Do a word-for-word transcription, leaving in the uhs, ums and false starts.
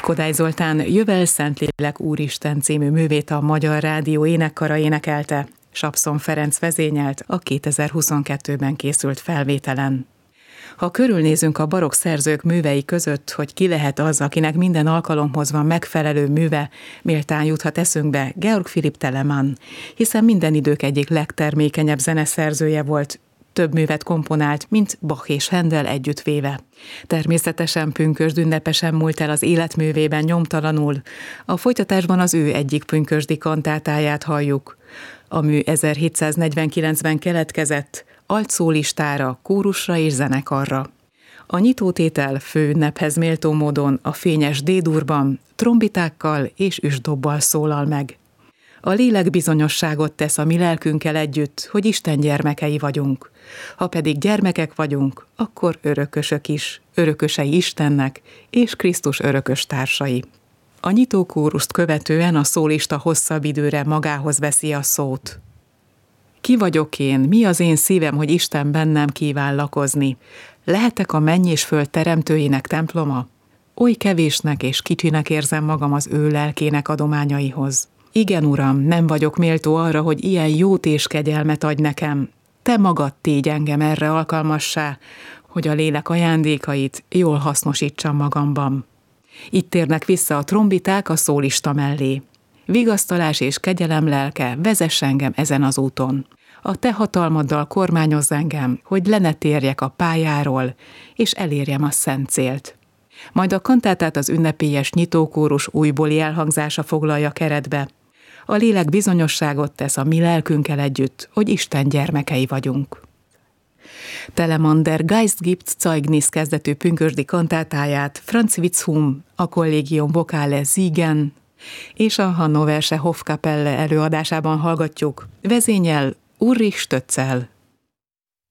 Kodály Zoltán Jövel Szentlélek Úristen című művét a Magyar Rádió énekkara énekelte, Sapszon Ferenc vezényelt a kétezer-huszonkettőben készült felvételen. Ha körülnézünk a barokk szerzők művei között, hogy ki lehet az, akinek minden alkalomhoz van megfelelő műve, méltán juthat eszünkbe Georg Philipp Telemann, hiszen minden idők egyik legtermékenyebb zeneszerzője volt, több művet komponált, mint Bach és Händel együttvéve. Természetesen pünkösd ünnepesen múlt el az életművében nyomtalanul. A folytatásban az ő egyik pünkösdi kantátáját halljuk. A mű ezerhétszáznegyvenkilencben keletkezett, altszólistára, kórusra és zenekarra. A nyitótétel főünnephez méltó módon a fényes D-durban, trombitákkal és üsdobbal szólal meg. A lélek bizonyosságot tesz a mi lelkünkkel együtt, hogy Isten gyermekei vagyunk. Ha pedig gyermekek vagyunk, akkor örökösök is, örökösei Istennek és Krisztus örökös társai. A nyitókórust követően a szólista hosszabb időre magához veszi a szót. Ki vagyok én, mi az én szívem, hogy Isten bennem kíván lakozni? Lehetek a menny és föld teremtőjének temploma? Oly kevésnek és kicsinek érzem magam az ő lelkének adományaihoz. Igen, Uram, nem vagyok méltó arra, hogy ilyen jót és kegyelmet adj nekem. Te magad tégy engem erre alkalmassá, hogy a lélek ajándékait jól hasznosítsam magamban. Itt térnek vissza a trombiták a szólista mellé. Vigasztalás és kegyelem lelke, vezess engem ezen az úton. A te hatalmaddal kormányozz engem, hogy le ne térjek a pályáról, és elérjem a szent célt. Majd a kantátát az ünnepélyes nyitókórus újbóli elhangzása foglalja keretbe. A lélek bizonyosságot tesz a mi lelkünkkel együtt, hogy Isten gyermekei vagyunk. Telemann Der Geist gibt Zeugnis kezdetű pünkösdi kantátáját Franz Witzhum, a Collegium Vocale Siegen és a Hannoversche Hofkapelle előadásában hallgatjuk, vezényel Ulrich Stötzl.